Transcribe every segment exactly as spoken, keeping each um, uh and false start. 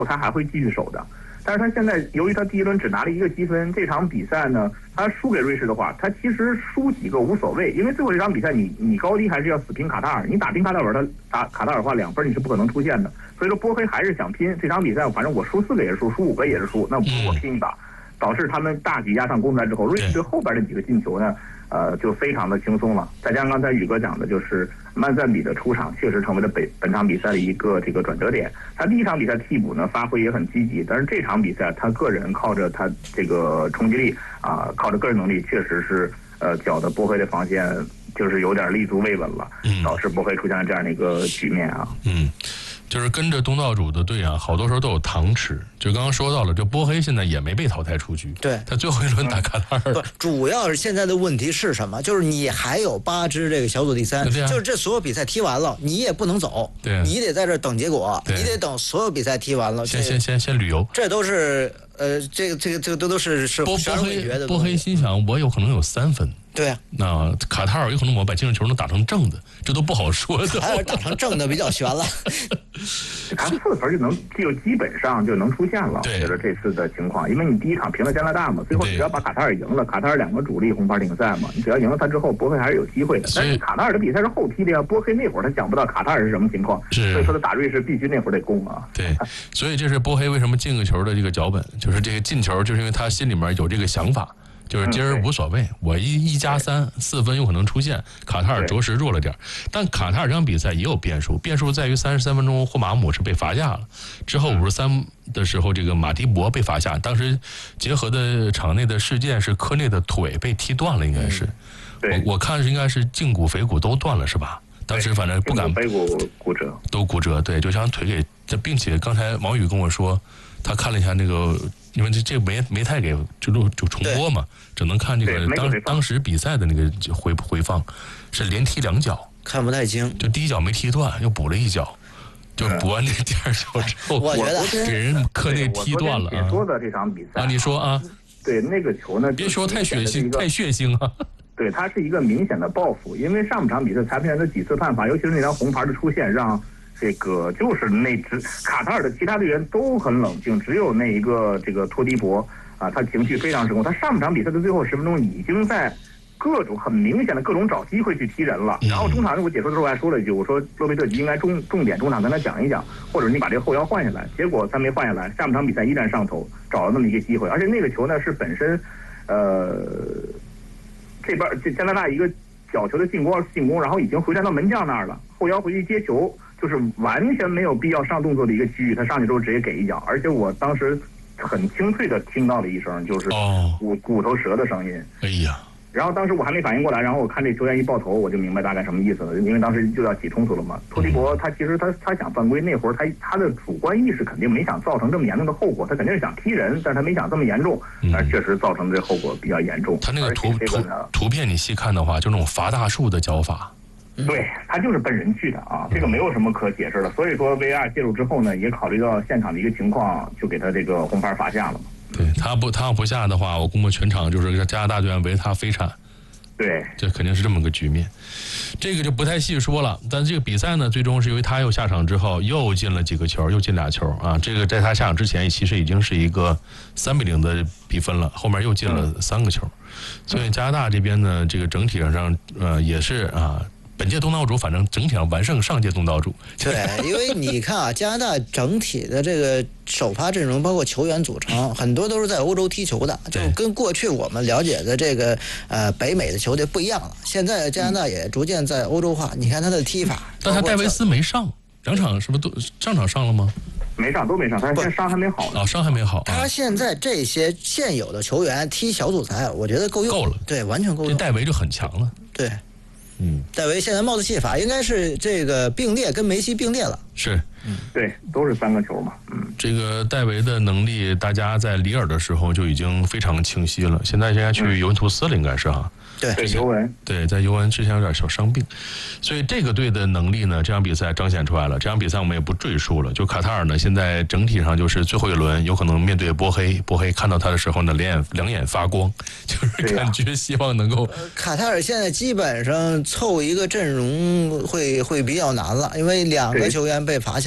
他还会继续守的。但是他现在由于他第一轮只拿了一个积分，这场比赛呢，他输给瑞士的话，他其实输几个无所谓，因为最后这场比赛你你高低还是要死拼卡塔尔，你打拼卡塔尔，他打卡塔尔的话两分你是不可能出现的，所以说波黑还是想拼这场比赛，反正我输四个也是输，输五个也是输，那不如我拼一把，导致他们大举压上攻出来之后，瑞士队后边这几个进球呢，呃，就非常的轻松了。再加上刚才宇哥讲的，就是曼赞比的出场确实成为了本本场比赛的一个这个转折点。他第一场比赛替补呢发挥也很积极，但是这场比赛他个人靠着他这个冲击力啊、呃，靠着个人能力，确实是呃搅得波黑的防线就是有点立足未稳了，导致波黑出现了这样的一个局面啊。 嗯。就是跟着东道主的队啊，好多时候都有糖吃。就刚刚说到了，这波黑现在也没被淘汰出局。 对， 他最后一轮打卡塔尔。 不，主要是现在的问题是什么？就是你还有八支这个小组第三， 啊、 就是这所有比赛踢完了，你也不能走， 对、啊， 你得在这等结果，你得等所有比赛踢完了。 先先先先旅游， 这都是呃，这个这个这个都都是是波波黑波黑心想，我有可能有三分。 对啊， 那卡塔尔有可能我把净胜球能打成正的，这都不好说的。 卡塔尔打成正的比较悬了， 他四分就能就基本上就能出现了。我觉得这次的情况，因为你第一场平了加拿大嘛，最后只要把卡塔尔赢了，卡塔尔两个主力红牌顶赛嘛，你只要赢了他之后，波黑还是有机会的。但是卡塔尔的比赛是后踢的呀，波黑那会儿他想不到卡塔尔是什么情况，所以说他打瑞士必须那会儿得攻啊。 对，所以这是波黑为什么进个球的这个脚本，就是这个进球，就是因为他心里面有这个想法。就是今儿无所谓，我一一加三四分有可能出现，卡塔尔着实弱了点，但卡塔尔这场比赛也有变数，变数在于三十三分钟霍马姆是被罚下了，之后五十三的时候这个马蒂博被罚下，当时结合的场内的事件是科内的腿被踢断了，应该是， 嗯、 我我看是应该是胫骨腓骨都断了是吧？当时反正不敢， 腓骨骨折都骨折，对，就将腿给，这并且刚才王宇跟我说，他看了一下那个。因为这这没没太给就就重播嘛，只能看这个当当时比赛的那个回回放，是连踢两脚， 看不太清。 就第一脚没踢断，又补了一脚，就补完这第二脚之后， 我觉得给人课内踢断了啊。 说的这场比赛啊，你说啊， 对那个球呢， 别说太血腥，太血腥啊。 对，它是一个明显的报复，因为上半场比赛裁判员的几次判罚，尤其是那张红牌的出现，让。这个就是那支卡塔尔的其他队员都很冷静，只有那一个这个托迪博啊，他情绪非常失控。他上半场比赛的最后十分钟已经在各种很明显的各种找机会去踢人了。然后中场我解说的时候还说了一句，我说洛贝特吉应该重重点中场跟他讲一讲，或者你把这个后腰换下来。结果他没换下来，下半场比赛依然上头，找了那么一个机会，而且那个球呢是本身呃这边这加拿大一个角球的进攻进攻，然后已经回传到门将那儿了，后腰回去接球。就是完全没有必要上动作的一个区域，他上去之后直接给一脚，而且我当时很清脆的听到了一声，就是骨骨头折的声音。 哎呀！ 然后当时我还没反应过来，然后我看这球员一抱头，我就明白大概什么意思了，因为当时就要起冲突了嘛。托迪博他其实他他想犯规，那会儿他他的主观意识肯定没想造成这么严重的后果，他肯定是想踢人，但是他没想这么严重，但确实造成这后果比较严重。 他那个图图图片你细看的话，就那种伐大树的脚法。 对，他就是奔人去的啊，这个没有什么可解释的。所以说 V R 介入之后呢，也考虑到现场的一个情况，就给他这个红牌罚下了嘛。 对，他不他要不下的话，我估摸全场就是加拿大队员围他飞铲。 对， 这肯定是这么个局面，这个就不太细说了。但这个比赛呢，最终是因为他又下场之后又进了几个球，又进俩球啊。这个在他下场之前，其实已经是一个三比零的比分了，后面又进了三个球，所以加拿大这边呢，这个整体上呃也是啊。本届东道主反正整体上完胜上届东道主。 对，因为你看啊，加拿大整体的这个首发阵容，包括球员组成，很多都是在欧洲踢球的，就跟过去我们了解的这个呃北美的球队不一样了。现在加拿大也逐渐在欧洲化，你看他的踢法。 但他戴维斯没上，两场是不是都上场上了吗？ 没上，都没上，他现在伤还没好呢。 啊，伤还没好。 他现在这些现有的球员踢小组赛，我觉得够用。 够了， 对，完全够用。 这戴维就很强了。 对。 嗯， 戴维现在帽子戏法应该是这个并列，跟梅西并列了。 是， 嗯，对，都是三个球嘛。嗯， 这个戴维的能力，大家在里尔的时候就已经非常清晰了。现在现在去尤文图斯了，应该是哈。 对， 对尤文， 对，在尤文之前有点小伤病，所以这个队的能力呢，这场比赛彰显出来了。这场比赛我们也不赘述了。就卡塔尔呢，现在整体上就是最后一轮有可能面对波黑，波黑看到他的时候呢，两眼两眼发光，就是感觉希望能够。 卡塔尔现在基本上凑一个阵容会会比较难了，因为两个球员被罚下。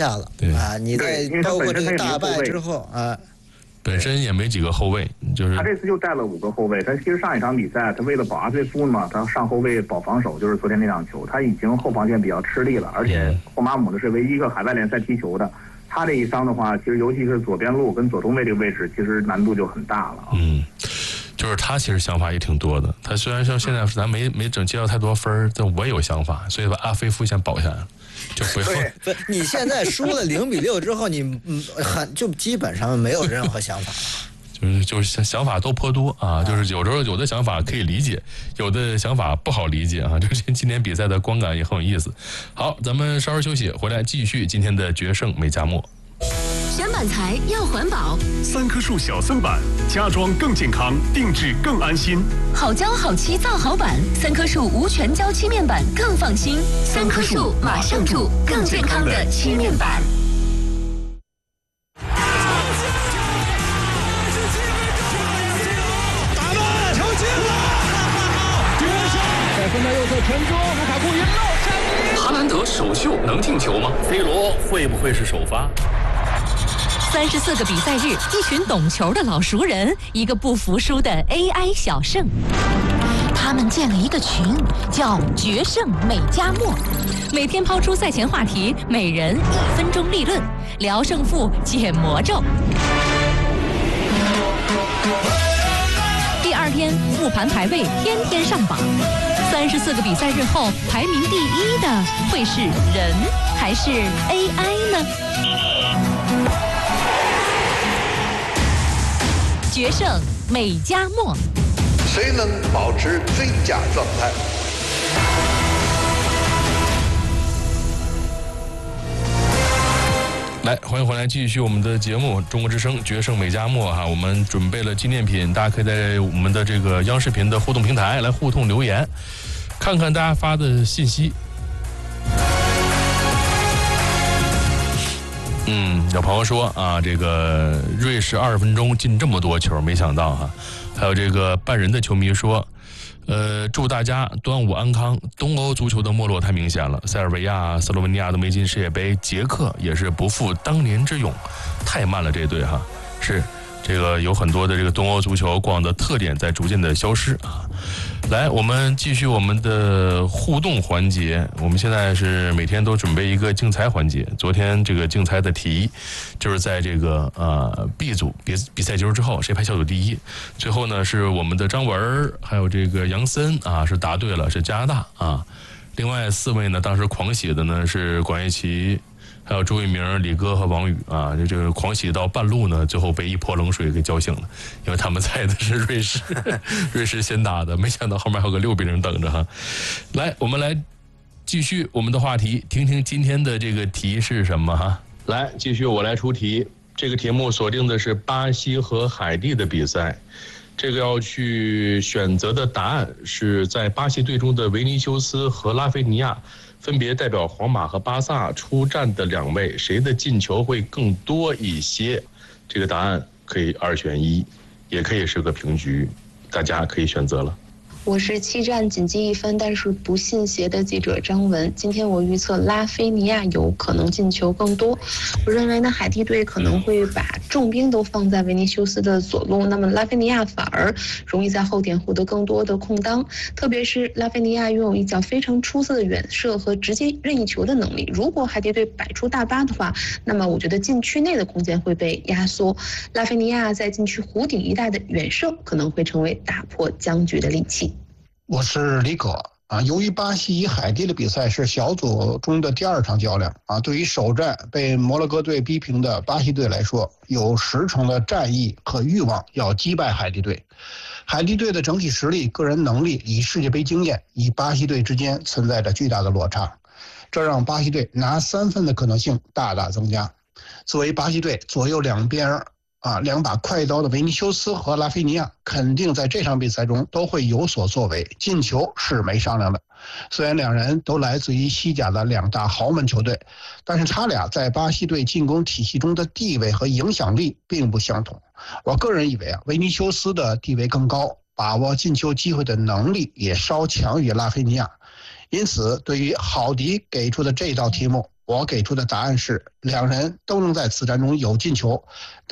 下了啊！你在包括这个大败之后啊。 本身也没几个后卫，就是他这次就带了五个后卫。他其实上一场比赛，他为了保阿推苏嘛，他上后卫保防守，就是昨天那场球，他已经后防线比较吃力了。而且霍马姆呢是唯一一个海外联赛踢球的，他这一伤的话，其实尤其是左边路跟左中卫这个位置，其实难度就很大了。 嗯，就是他其实想法也挺多的。他虽然说现在咱没没整接到太多分，但我也有想法，所以把阿菲夫先保下来了。就不会，不，你现在输了零比六之后，你嗯很就基本上没有任何想法了。 就是就是想法都颇多啊，就是有时候有的想法可以理解，有的想法不好理解啊。就是今天比赛的观感也很有意思。好，咱们稍事休息，回来继续今天的决胜美加墨。 选板材要环保， 三棵树小森板，家装更健康，定制更安心。 好胶好漆造好板，三棵树无全胶漆面板更放心。三棵树马上住更健康的漆面板。 打门，球进了！绝杀！在分在右侧传中，卢卡库引漏站。 哈兰德首秀能进球吗 ？C 罗会不会是首发？ 三十四个比赛日，一群懂球的老熟人，一个不服输的 A I 小胜。他们建了一个群，叫“决胜美加墨”，每天抛出赛前话题，每人一分钟立论，聊胜负，解魔咒。第二天复盘排位，天天上榜。三十四个比赛日后，排名第一的会是人还是 A I 呢？决胜美加墨， 谁能保持最佳状态？ 来，欢迎回来，继续我们的节目《中国之声决胜美加墨》哈，我们准备了纪念品，大家可以在我们的这个央视频的互动平台来互动留言，看看大家发的信息。嗯，有朋友说啊，这个瑞士二十分钟进这么多球，没想到哈。还有这个半人的球迷说，呃，祝大家端午安康。东欧足球的没落太明显了，塞尔维亚、斯洛文尼亚都没进世界杯，捷克也是不复当年之勇，太慢了这队哈。是这个有很多的这个东欧足球过往的特点在逐渐的消失啊。来，我们继续我们的互动环节。我们现在是每天都准备一个竞猜环节。昨天这个竞猜的题，就是在这个呃 B 组比比赛结束之后，谁排小组第一。最后呢，是我们的张文还有这个杨森啊，是答对了，是加拿大啊。另外四位呢，当时狂喜的呢是管乐琪。还有周一鸣、李哥和王宇啊，这这个狂喜到半路呢，最后被一泼冷水给浇醒了，因为他们猜的是瑞士，瑞士先打的，没想到后面还有个六比零等着哈。来，我们来继续我们的话题，听听今天的这个题是什么哈。来，继续我来出题，这个题目锁定的是巴西和海地的比赛。这个要去选择的答案是在巴西队中的维尼修斯和拉菲尼亚分别代表皇马和巴萨出战的两位，谁的进球会更多一些？这个答案可以二选一，也可以是个平局，大家可以选择了。 我是七战仅积一分，但是不信邪的记者张文。今天我预测拉菲尼亚有可能进球更多。我认为呢，海地队可能会把重兵都放在维尼修斯的左路，那么拉菲尼亚反而容易在后点获得更多的空当。特别是拉菲尼亚拥有一脚非常出色的远射和直接任意球的能力。如果海地队摆出大巴的话，那么我觉得禁区内的空间会被压缩。拉菲尼亚在禁区弧顶一带的远射可能会成为打破僵局的利器。 我是李可啊，由于巴西与海地的比赛是小组中的第二场较量啊，对于首战被摩洛哥队逼平的巴西队来说，有十成的战意和欲望要击败海地队。海地队的整体实力、个人能力与世界杯经验与巴西队之间存在着巨大的落差，这让巴西队拿三分的可能性大大增加。作为巴西队左右两边啊，两把快刀的维尼修斯和拉菲尼亚肯定在这场比赛中都会有所作为，进球是没商量的。虽然两人都来自于西甲的两大豪门球队，但是他俩在巴西队进攻体系中的地位和影响力并不相同。我个人以为啊，维尼修斯的地位更高，把握进球机会的能力也稍强于拉菲尼亚。因此，对于郝迪给出的这道题目， 我给出的答案是两人都能在此战中有进球，但